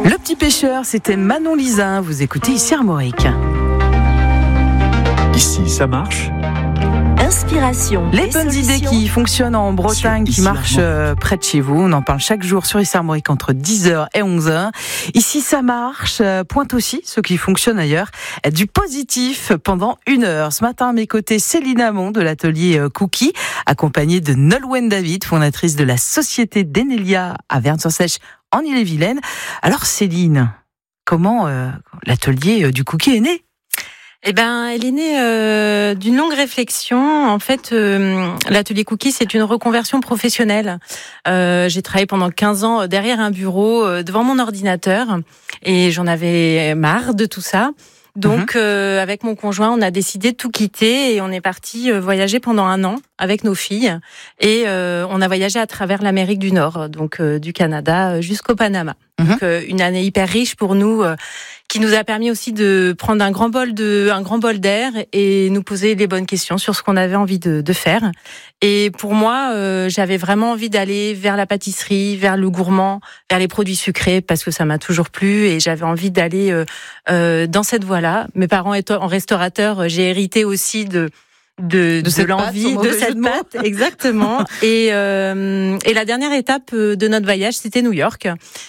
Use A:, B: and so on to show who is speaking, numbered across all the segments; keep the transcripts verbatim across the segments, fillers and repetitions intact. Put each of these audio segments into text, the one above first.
A: Le petit pêcheur, c'était Manon Lisin. Vous écoutez ici Armorique.
B: Ici, ça marche.
C: Inspiration.
A: Les bonnes idées qui fonctionnent en Bretagne, qui marchent euh, près de chez vous. On en parle chaque jour sur Ici Armorique entre dix heures et onze heures. Ici, ça marche. Euh, pointe aussi ceux qui fonctionnent ailleurs. Du positif pendant une heure. Ce matin, à mes côtés, Céline Amont de l'atelier euh, Cookie, accompagnée de Nolwenn David, fondatrice de la société d'Enelia à Vern-sur-Sèche en Ille-et-Vilaine. Alors Céline, comment euh, l'atelier euh, du Cookie est né ?
D: Eh ben, elle est née euh, d'une longue réflexion. En fait, euh, l'atelier Cookie, c'est une reconversion professionnelle. Euh, j'ai travaillé pendant quinze ans derrière un bureau, euh, devant mon ordinateur, et j'en avais marre de tout ça. Donc, mmh. euh, avec mon conjoint, on a décidé de tout quitter et on est parti euh, voyager pendant un an avec nos filles. Et euh, on a voyagé à travers l'Amérique du Nord, donc euh, du Canada jusqu'au Panama. Mmh. Donc, euh, une année hyper riche pour nous, euh, qui nous a permis aussi de prendre un grand bol de, un grand bol d'air et nous poser les bonnes questions sur ce qu'on avait envie de, de faire. Et pour moi, euh, j'avais vraiment envie d'aller vers la pâtisserie, vers le gourmand, vers les produits sucrés, parce que ça m'a toujours plu et j'avais envie d'aller euh, euh, dans cette voie-là. Mes parents étant restaurateurs, j'ai hérité aussi de de, de, de l'envie
A: pâte,
D: de cette pâte, exactement. et euh, et la dernière étape de notre voyage, c'était New York.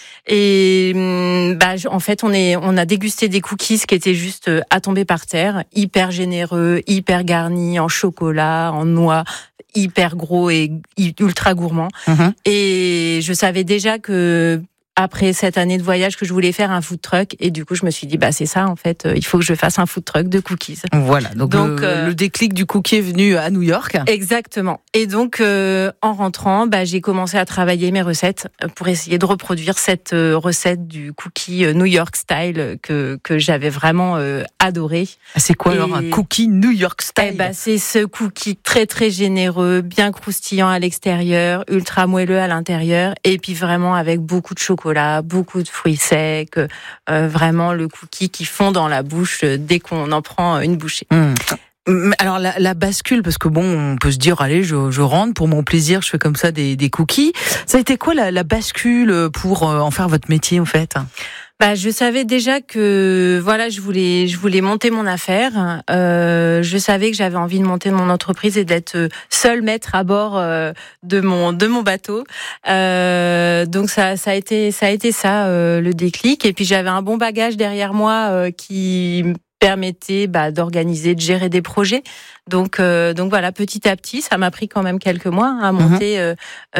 D: Et bah, en fait, on est, on a dégusté des cookies qui étaient juste à tomber par terre, hyper généreux, hyper garnis en chocolat, en noix, hyper gros et ultra gourmands. Mmh. Et je savais déjà que après cette année de voyage que je voulais faire un food truck, et du coup je me suis dit bah c'est ça en fait, il faut que je fasse un food truck de cookies.
A: Voilà, donc, donc le, euh, le déclic du cookie est venu à New York.
D: Exactement. Et donc euh, en rentrant, bah j'ai commencé à travailler mes recettes pour essayer de reproduire cette euh, recette du cookie New York style que que j'avais vraiment euh, adoré.
A: C'est quoi et alors un cookie New York style?
D: Eh bah c'est ce cookie très très généreux, bien croustillant à l'extérieur, ultra moelleux à l'intérieur, et puis vraiment avec beaucoup de chocolat. Beaucoup de fruits secs, euh, vraiment le cookie qui fond dans la bouche dès qu'on en prend une bouchée.
A: Mmh. Alors la, la bascule, parce que bon, on peut se dire allez, je, je rentre pour mon plaisir, je fais comme ça des, des cookies. Ça a été quoi la, la bascule pour en faire votre métier en fait?
D: Bah, je savais déjà que voilà, je voulais, je voulais monter mon affaire. Euh, je savais que j'avais envie de monter mon entreprise et d'être seule maître à bord euh, de mon de mon bateau. Euh, donc ça, ça a été, ça a été ça euh, le déclic. Et puis j'avais un bon bagage derrière moi euh, qui me permettait bah, d'organiser, de gérer des projets. Donc, euh, donc voilà, petit à petit, ça m'a pris quand même quelques mois à monter mmh. euh,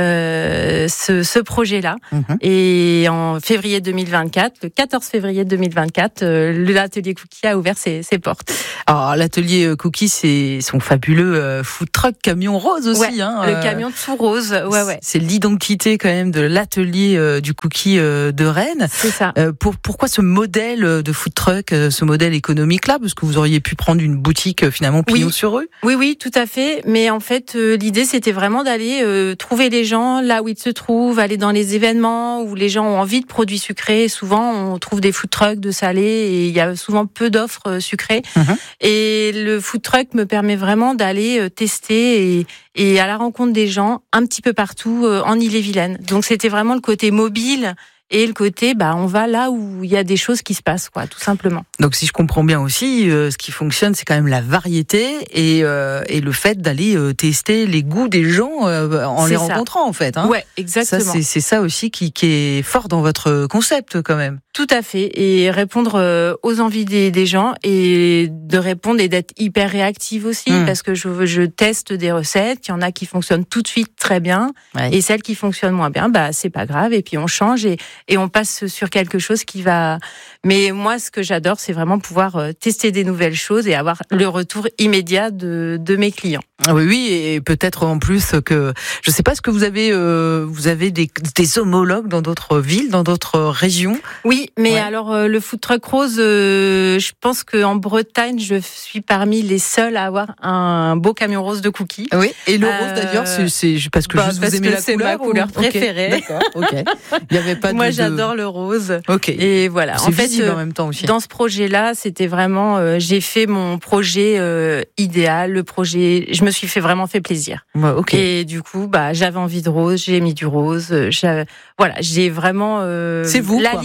D: euh, ce, ce projet-là. Mmh. Et en février deux mille vingt-quatre, le quatorze février deux mille vingt-quatre, euh, l'atelier Cookie a ouvert ses, ses portes.
A: Alors l'atelier Cookie, c'est son fabuleux euh, food truck camion rose aussi.
D: Ouais,
A: hein,
D: le
A: euh,
D: camion tout rose. Ouais, ouais.
A: C'est l'identité quand même de l'atelier euh, du Cookie euh, de Rennes.
D: C'est ça.
A: Euh, pour, pourquoi ce modèle de food truck, euh, ce modèle économique-là? Parce que vous auriez pu prendre une boutique euh, finalement pignon oui. sur eux.
D: Oui, oui, tout à fait. Mais en fait, euh, l'idée, c'était vraiment d'aller euh, trouver les gens là où ils se trouvent, aller dans les événements où les gens ont envie de produits sucrés. Souvent, on trouve des food trucks de salé et il y a souvent peu d'offres euh, sucrées. Mmh. Et le food truck me permet vraiment d'aller euh, tester et, et à la rencontre des gens un petit peu partout euh, en Ille-et-Vilaine. Donc, c'était vraiment le côté mobile. Et le côté, bah, on va là où il y a des choses qui se passent, quoi, tout simplement.
A: Donc, si je comprends bien aussi, euh, ce qui fonctionne, c'est quand même la variété et, euh, et le fait d'aller euh, tester les goûts des gens euh, en c'est les ça. rencontrant, en fait. Hein.
D: Ouais, exactement.
A: Ça, c'est, c'est ça aussi qui, qui est fort dans votre concept, quand même.
D: Tout à fait. Et répondre aux envies des, des gens et de répondre et d'être hyper réactive aussi, mmh. parce que je, je teste des recettes. Il y en a qui fonctionnent tout de suite très bien, ouais. et celles qui fonctionnent moins bien, bah, c'est pas grave. Et puis on change et et on passe sur quelque chose qui va... Mais moi, ce que j'adore, c'est vraiment pouvoir tester des nouvelles choses et avoir le retour immédiat de, de mes clients.
A: Oui, oui, et peut-être en plus que... Je ne sais pas, est-ce que vous avez, euh, vous avez des, des homologues dans d'autres villes, dans d'autres régions?
D: Oui, mais ouais. alors euh, le food truck rose, euh, je pense qu'en Bretagne, je suis parmi les seuls à avoir un beau camion rose de cookies.
A: Oui, et le
D: euh...
A: rose d'ailleurs, c'est, c'est parce que bah, juste
D: parce
A: vous aimez
D: que
A: la
D: c'est
A: couleur?
D: ma couleur
A: ou...
D: préférée.
A: Okay, d'accord, ok. Il y avait pas
D: Moi,
A: de...
D: j'adore le rose.
A: Ok.
D: Et voilà.
A: C'est
D: en fait,
A: visible
D: euh,
A: en même temps aussi.
D: Dans ce projet-là, c'était vraiment, euh, j'ai fait mon projet euh, idéal, le projet. Je me suis fait vraiment fait plaisir.
A: Ouais, ok.
D: Et du coup, bah, j'avais envie de rose, j'ai mis du rose. J'ai, voilà, j'ai vraiment euh,
A: c'est vous,
D: la
A: quoi.
D: liberté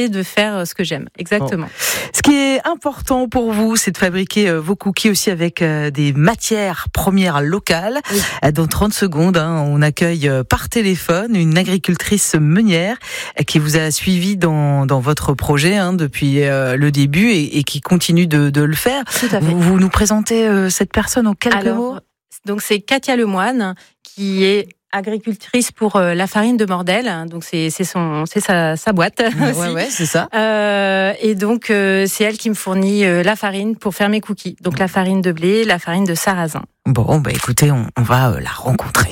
D: liberté de faire ce que j'aime. Exactement.
A: Bon. Ce qui est important pour vous, c'est de fabriquer vos cookies aussi avec des matières premières locales. Oui. Dans trente secondes, hein, on accueille par téléphone une agricultrice meunière qui vous a suivi dans, dans votre projet hein, depuis le début et, et qui continue de, de le faire.
D: Tout à fait.
A: Vous, vous nous présentez euh, cette personne en quelques
D: Alors,
A: mots ?
D: Donc c'est Katia Lemoine qui est agricultrice pour euh, la farine de Mordel. Donc c'est c'est son c'est sa sa boîte.
A: Ouais
D: aussi.
A: ouais c'est ça.
D: Euh, et donc euh, c'est elle qui me fournit euh, la farine pour faire mes cookies. Donc la farine de blé, la farine de sarrasin.
A: Bon bah écoutez, on, on va euh, la rencontrer.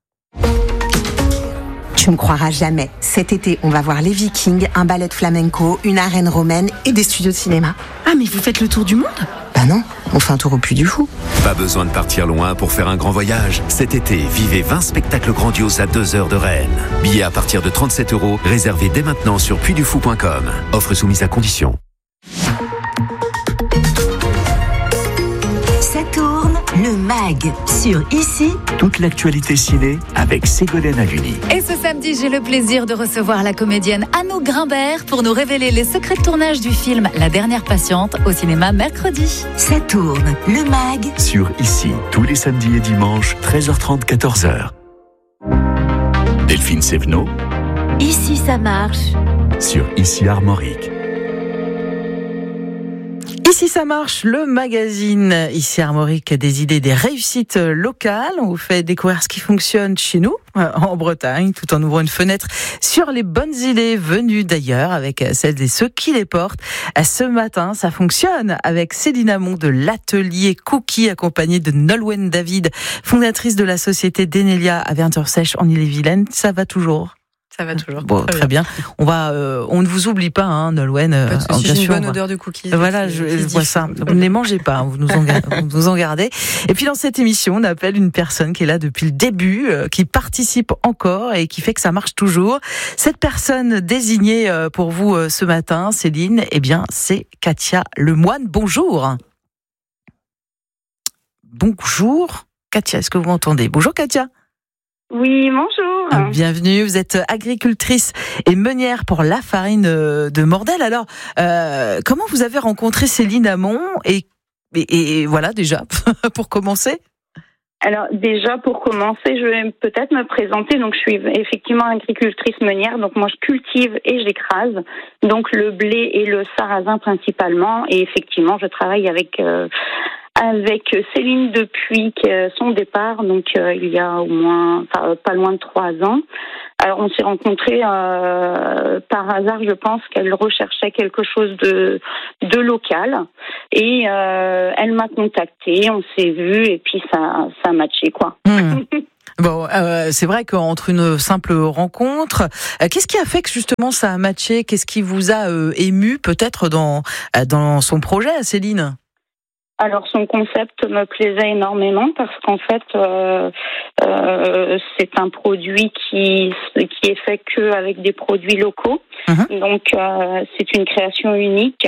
B: Tu me croiras jamais. Cet été, on va voir les Vikings, un ballet de flamenco, une arène romaine et des studios de cinéma.
E: Ah, mais vous faites le tour du monde ?
B: Bah non, on fait un tour au Puy du Fou.
F: Pas besoin de partir loin pour faire un grand voyage. Cet été, vivez vingt spectacles grandioses à deux heures de Rennes. Billets à partir de trente-sept euros, réservés dès maintenant sur puy du fou point com. Offre soumise à condition.
C: Ça tourne, le mag, sur Ici.
G: Toute l'actualité ciné avec Ségolène Haluni.
H: Et ce samedi, j'ai le plaisir de recevoir la comédienne Anouk Grimbert pour nous révéler les secrets de tournage du film La Dernière Patiente au cinéma mercredi.
C: Ça tourne, le mag.
G: Sur Ici, tous les samedis et dimanches, treize heures trente, quatorze heures. Delphine Sévenot.
C: Ici ça marche.
G: Sur Ici Armorique.
A: Ici ça marche, le magazine Ici Armorique, des idées, des réussites locales. On vous fait découvrir ce qui fonctionne chez nous, en Bretagne, tout en ouvrant une fenêtre sur les bonnes idées venues d'ailleurs, avec celles et ceux qui les portent. Ce matin, ça fonctionne avec Céline Amont de l'atelier Cookie, accompagnée de Nolwenn David, fondatrice de la société Dénélia à Vernteur-Sèche en Ille-et-Vilaine. Ça va toujours ?
D: Ça va toujours.
A: Bon, très, très bien. bien. On va, euh, on ne vous oublie pas, hein, Nolwenn.
D: Pas de souci,
A: bien
D: j'ai
A: sûr,
D: une bonne
A: va...
D: odeur de cookies.
A: Voilà, je, je vois ça. Vous ne les mangez pas, hein, vous, nous en, vous nous en gardez. Et puis dans cette émission, on appelle une personne qui est là depuis le début, euh, qui participe encore et qui fait que ça marche toujours. Cette personne désignée euh, pour vous euh, ce matin, Céline, eh bien, c'est Katia Lemoine. Bonjour. Bonjour, Katia. Est-ce que vous m'entendez ? Bonjour, Katia.
I: Oui, bonjour.
A: Bienvenue, vous êtes agricultrice et meunière pour la farine de Mordel. Alors, euh, comment vous avez rencontré Céline Amont et, et, et voilà déjà, pour commencer ?
I: Alors déjà, pour commencer, je vais peut-être me présenter. Donc, je suis effectivement agricultrice meunière. Donc, moi, je cultive et j'écrase. Donc, le blé et le sarrasin principalement. Et effectivement, je travaille avec... Euh, avec Céline depuis son départ, donc euh, il y a au moins enfin, pas loin de trois ans. Alors on s'est rencontrés euh, par hasard, je pense qu'elle recherchait quelque chose de de local et euh, elle m'a contactée, on s'est vu et puis ça ça a matché quoi.
A: Mmh. Bon, euh, c'est vrai qu'entre une simple rencontre, euh, qu'est-ce qui a fait que justement ça a matché ? Qu'est-ce qui vous a euh, ému peut-être dans dans son projet, Céline ?
I: Alors son concept me plaisait énormément parce qu'en fait euh, euh, c'est un produit qui qui est fait que avec des produits locaux. Mmh. Donc euh, c'est une création unique.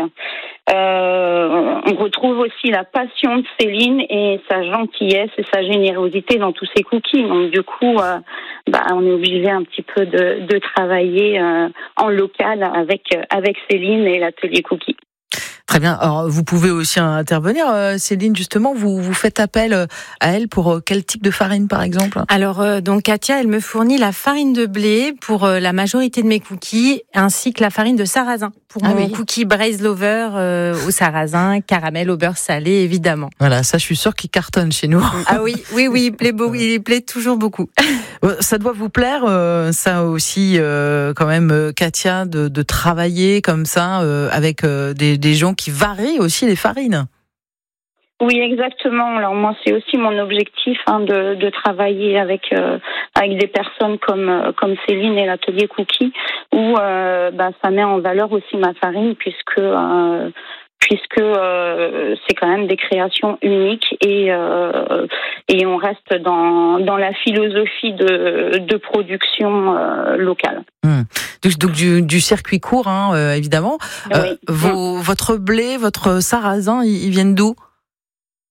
I: Euh, on retrouve aussi la passion de Céline et sa gentillesse et sa générosité dans tous ses cookies. Donc du coup, euh, bah, on est obligé un petit peu de, de travailler euh, en local avec avec Céline et l'atelier Cookie.
A: Très bien. Alors, vous pouvez aussi intervenir, Céline. Justement, vous vous faites appel à elle pour quel type de farine, par exemple ?
D: Alors, euh, donc Katia, elle me fournit la farine de blé pour euh, la majorité de mes cookies, ainsi que la farine de sarrasin pour ah mon oui. cookie Braise Lover euh, au sarrasin, caramel au beurre salé, évidemment.
A: Voilà, ça, je suis sûre qu'il cartonne chez nous.
D: Ah oui, oui, oui, il plaît beaucoup, il plaît toujours beaucoup.
A: Ça doit vous plaire, euh, ça aussi, euh, quand même, Katia, de, de travailler comme ça euh, avec euh, des, des gens qui varient aussi les farines.
I: Oui, exactement. Alors moi, c'est aussi mon objectif hein, de, de travailler avec euh, avec des personnes comme comme Céline et l'atelier Cookie, où euh, bah, ça met en valeur aussi ma farine, puisque euh, puisque euh, c'est quand même des créations uniques et euh, et on reste dans dans la philosophie de de production euh, locale.
A: Mmh. Donc, donc du, du circuit court, hein, euh, évidemment.
I: Oui.
A: Euh, vos, mmh. Votre blé, votre sarrasin, ils, ils viennent d'où ?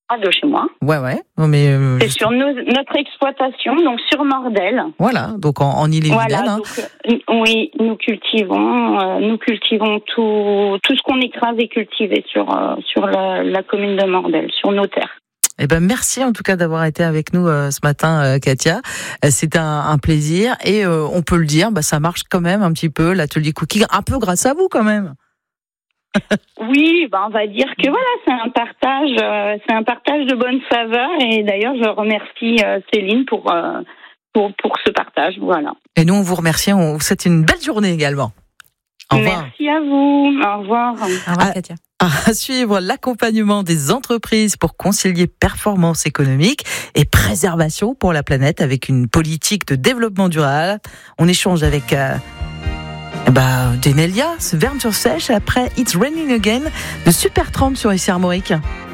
I: de chez moi.
A: Ouais, ouais. Non, mais euh,
I: c'est sur nos, notre exploitation, donc sur Mordel.
A: Voilà, donc en, en Ille-et-Vilaine.
I: Voilà,
A: hein.
I: donc, euh, oui, nous cultivons, euh, nous cultivons tout, tout ce qu'on écrase est cultivé sur euh, sur la, la commune de Mordel, sur nos terres.
A: Eh ben merci en tout cas d'avoir été avec nous euh, ce matin, euh, Katia. Euh, c'est un, un plaisir et euh, on peut le dire, bah ça marche quand même un petit peu l'atelier cooking, un peu grâce à vous quand même.
I: Oui, ben on va dire que voilà, c'est un partage, euh, c'est un partage de bonnes saveurs et d'ailleurs je remercie euh, Céline pour, euh, pour pour ce partage, voilà.
A: Et nous on vous remercie, on vous souhaite une belle journée également. Au revoir.
I: Merci à vous, au revoir.
D: Au revoir,
A: à,
D: Katia.
A: À suivre l'accompagnement des entreprises pour concilier performance économique et préservation pour la planète avec une politique de développement durable. On échange avec euh, Bah, Denelia, Verne sur Sèche, après It's Raining Again, de Supertramp sur Ici Armorique.